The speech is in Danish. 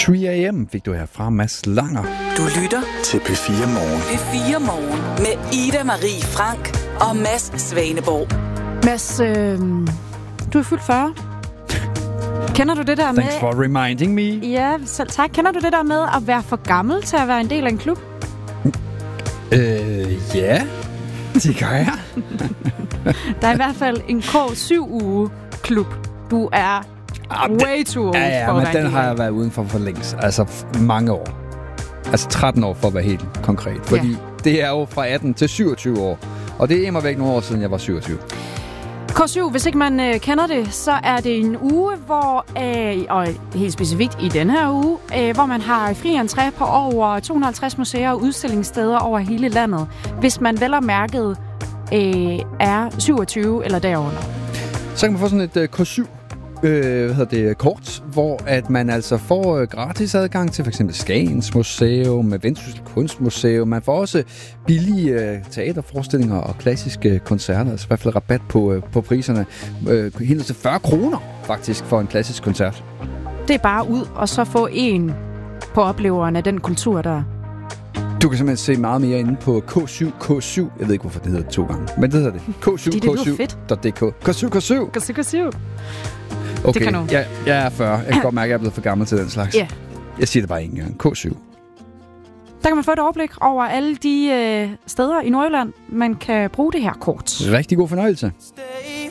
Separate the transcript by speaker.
Speaker 1: 3 AM fik du her fra Mads Langer.
Speaker 2: Du lytter
Speaker 3: til P4 Morgen.
Speaker 2: P4 Morgen med Ida Marie Frank og Mads Svaneborg.
Speaker 4: Mads, du er fyldt 40. Kender du det der med...
Speaker 1: Thanks for reminding me.
Speaker 4: Ja, selv tak. Kender du det der med at være for gammel til at være en del af en klub?
Speaker 1: Ja, det gør jeg.
Speaker 4: Der er i hvert fald en K7-uge-klub. Du er way too old for at
Speaker 1: men
Speaker 4: være
Speaker 1: den
Speaker 4: en
Speaker 1: har
Speaker 4: del
Speaker 1: jeg været uden for længst. Altså mange år. Altså 13 år for at være helt konkret. Fordi det er jo fra 18 til 27 år. Og det er immer væk nogle år siden, jeg var 27.
Speaker 4: K7, hvis ikke man kender det, så er det en uge, hvor, og helt specifikt i den her uge, hvor man har fri entré på over 250 museer og udstillingssteder over hele landet, hvis man vel og mærket er 27 eller derunder.
Speaker 1: Så kan man få sådan et K7 kort, hvor at man altså får gratis adgang til f.eks. Skagens Museum, Vendsyssel Kunstmuseum. Man får også billige teaterforestillinger og klassiske koncerter, altså i hvert fald rabat på priserne. Helt til 40 kroner faktisk for en klassisk koncert.
Speaker 4: Det er bare ud og så få en på opleveren af den kultur der.
Speaker 1: Du kan simpelthen se meget mere inde på K7. Jeg ved ikke, hvorfor det hedder 2 gange, men det hedder det. K7K7.dk. K7K7. Okay, jeg er 40. Jeg kan godt mærke, at jeg er blevet for gammel til den slags.
Speaker 4: Yeah.
Speaker 1: Jeg siger det bare en gang. K7.
Speaker 4: Der kan man få et overblik over alle de steder i Nordjylland, man kan bruge det her kort.
Speaker 1: Rigtig god fornøjelse.
Speaker 5: Stay